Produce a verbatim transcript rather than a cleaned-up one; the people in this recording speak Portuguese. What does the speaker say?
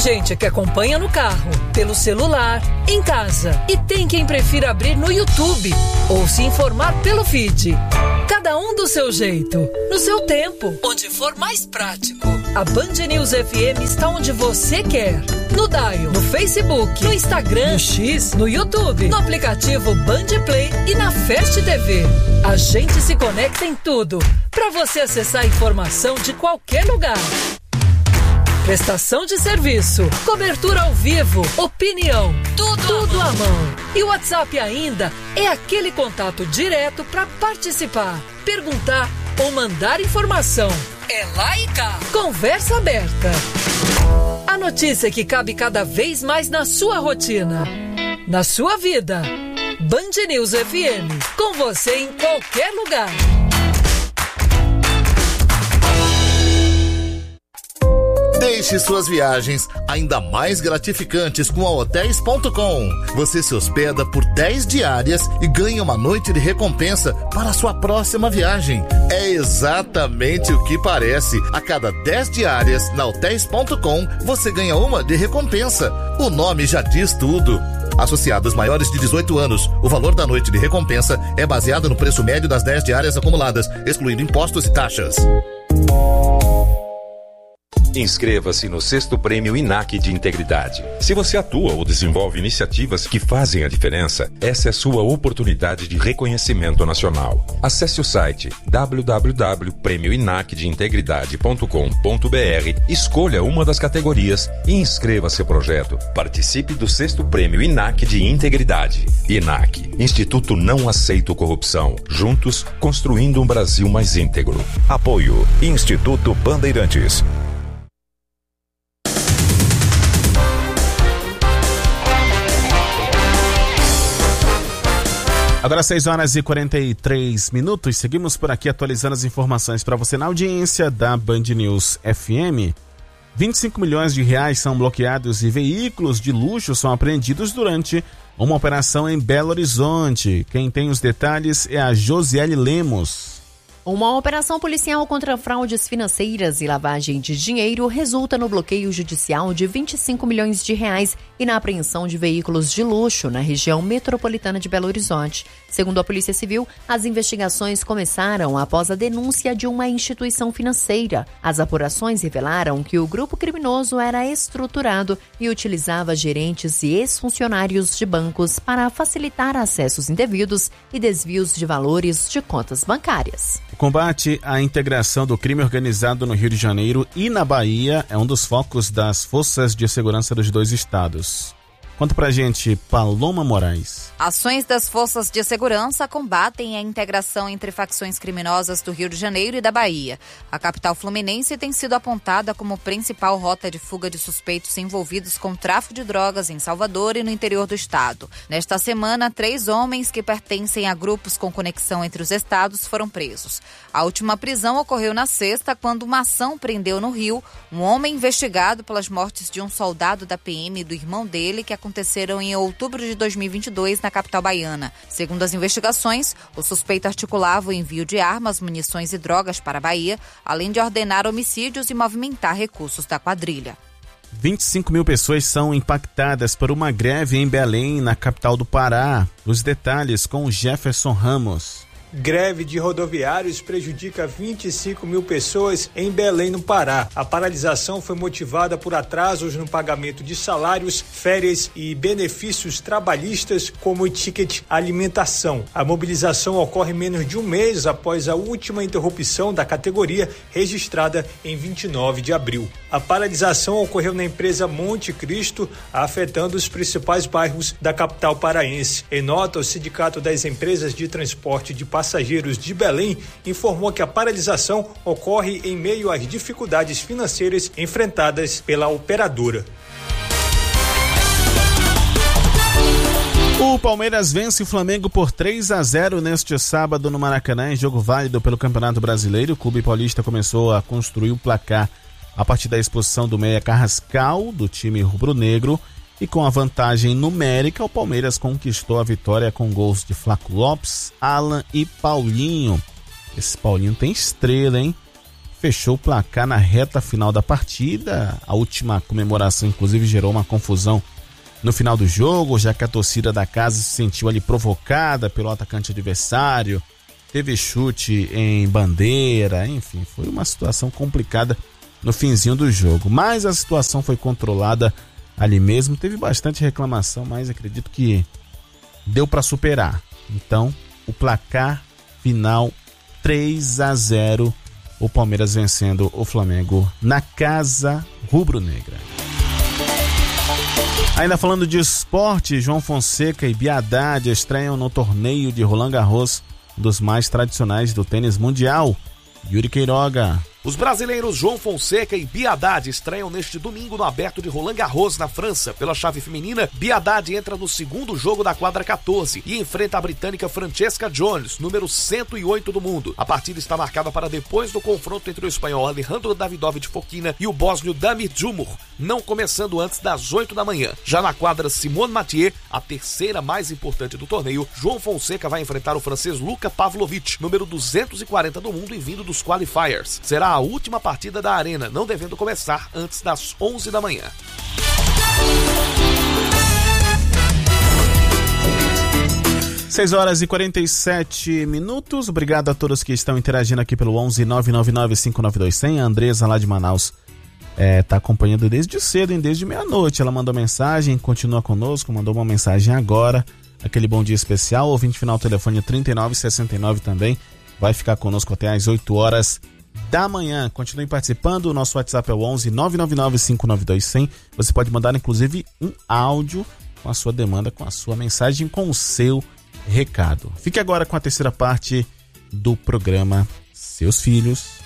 gente que acompanha no carro, pelo celular, em casa. E tem quem prefira abrir no YouTube ou se informar pelo feed. Cada um do seu jeito, no seu tempo, onde for mais prático. A Band News F M está onde você quer. No Dial, no Facebook, no Instagram, no X, no YouTube, no aplicativo Band Play e na Fast T V. A gente se conecta em tudo, para você acessar a informação de qualquer lugar. Prestação de serviço, cobertura ao vivo, opinião, tudo, tudo à mão. E o WhatsApp ainda é aquele contato direto para participar, perguntar ou mandar informação. É lá e cá. Conversa aberta. A notícia que cabe cada vez mais na sua rotina, na sua vida. Band News F M, com você em qualquer lugar. Deixe suas viagens ainda mais gratificantes com a hotéis ponto com. Você se hospeda por dez diárias e ganha uma noite de recompensa para a sua próxima viagem. É exatamente o que parece. A cada dez diárias na hotéis ponto com, você ganha uma de recompensa. O nome já diz tudo. Associados maiores de dezoito anos, o valor da noite de recompensa é baseado no preço médio das dez diárias acumuladas, excluindo impostos e taxas. Inscreva-se no sexto Prêmio I N A C de Integridade. Se você atua ou desenvolve iniciativas que fazem a diferença, essa é a sua oportunidade de reconhecimento nacional. Acesse o site w w w ponto prêmio inac de integridade ponto com ponto b r, escolha uma das categorias e inscreva seu projeto. Participe do sexto Prêmio I N A C de Integridade. I N A C, Instituto Não Aceito Corrupção. Juntos, construindo um Brasil mais íntegro. Apoio Instituto Bandeirantes. Agora seis horas e quarenta e três minutos, seguimos por aqui atualizando as informações para você na audiência da Band News F M. vinte e cinco milhões de reais são bloqueados e veículos de luxo são apreendidos durante uma operação em Belo Horizonte. Quem tem os detalhes é a Josiele Lemos. Uma operação policial contra fraudes financeiras e lavagem de dinheiro resulta no bloqueio judicial de vinte e cinco milhões de reais e na apreensão de veículos de luxo na região metropolitana de Belo Horizonte. Segundo a Polícia Civil, as investigações começaram após a denúncia de uma instituição financeira. As apurações revelaram que o grupo criminoso era estruturado e utilizava gerentes e ex-funcionários de bancos para facilitar acessos indevidos e desvios de valores de contas bancárias. O combate à integração do crime organizado no Rio de Janeiro e na Bahia é um dos focos das forças de segurança dos dois estados. Conta pra gente, Paloma Moraes. Ações das forças de segurança combatem a integração entre facções criminosas do Rio de Janeiro e da Bahia. A capital fluminense tem sido apontada como principal rota de fuga de suspeitos envolvidos com tráfico de drogas em Salvador e no interior do estado. Nesta semana, três homens que pertencem a grupos com conexão entre os estados foram presos. A última prisão ocorreu na sexta, quando uma ação prendeu no Rio um homem investigado pelas mortes de um soldado da P M e do irmão dele, que aconteceram em outubro de dois mil e vinte e dois na capital baiana. Segundo as investigações, o suspeito articulava o envio de armas, munições e drogas para a Bahia, além de ordenar homicídios e movimentar recursos da quadrilha. vinte e cinco mil pessoas são impactadas por uma greve em Belém, na capital do Pará. Os detalhes com Jefferson Ramos. Greve de rodoviários prejudica vinte e cinco mil pessoas em Belém, no Pará. A paralisação foi motivada por atrasos no pagamento de salários, férias e benefícios trabalhistas, como o ticket alimentação. A mobilização ocorre menos de um mês após a última interrupção da categoria, registrada em vinte e nove de abril. A paralisação ocorreu na empresa Monte Cristo, afetando os principais bairros da capital paraense. Em nota, o Sindicato das Empresas de Transporte de Passageiros de Belém informou que a paralisação ocorre em meio às dificuldades financeiras enfrentadas pela operadora. O Palmeiras vence o Flamengo por três a zero neste sábado no Maracanã, em jogo válido pelo Campeonato Brasileiro. O clube paulista começou a construir o placar a partir da expulsão do meia Carrascal, do time rubro-negro, e com a vantagem numérica, o Palmeiras conquistou a vitória com gols de Flaco Lopes, Alan e Paulinho. Esse Paulinho tem estrela, hein? fechou o placar na reta final da partida. A última comemoração, inclusive, gerou uma confusão no final do jogo, já que a torcida da casa se sentiu ali provocada pelo atacante adversário. Teve chute em bandeira, enfim, foi uma situação complicada no finzinho do jogo. Mas a situação foi controlada ali mesmo. Teve bastante reclamação, mas acredito que deu para superar. Então, o placar final três a zero, o Palmeiras vencendo o Flamengo na casa rubro-negra. Ainda falando de esporte, João Fonseca e Bia Haddad estreiam no torneio de Roland Garros, um dos mais tradicionais do tênis mundial. Yuri Queiroga. Os brasileiros João Fonseca e Bia Haddad estreiam neste domingo no Aberto de Roland Garros, na França. Pela chave feminina, Bia Haddad entra no segundo jogo da quadra quatorze e enfrenta a britânica Francesca Jones, número cento e oito do mundo. A partida está marcada para depois do confronto entre o espanhol Alejandro Davidovich Fokina e o bósnio Damir Džumhur, não começando antes das oito da manhã. Já na quadra Simone Mathieu, a terceira mais importante do torneio, João Fonseca vai enfrentar o francês Luka Pavlovich, número duzentos e quarenta do mundo e vindo dos qualifiers. Será a última partida da Arena, não devendo começar antes das onze da manhã. seis horas e quarenta e sete minutos. Obrigado a todos que estão interagindo aqui pelo onze nove nove nove cinco nove dois zero zero. A Andresa, lá de Manaus, está é, acompanhando desde cedo, hein, desde meia-noite. Ela mandou mensagem, continua conosco, mandou uma mensagem agora. Aquele bom dia especial. Ouvinte final, telefone trinta e nove sessenta e nove também. Vai ficar conosco até às oito horas da manhã. Continuem participando. O nosso WhatsApp é o onze nove nove nove cinco nove dois zero zero. Você pode mandar inclusive um áudio com a sua demanda, com a sua mensagem, com o seu recado. Fique agora com a terceira parte do programa Seus Filhos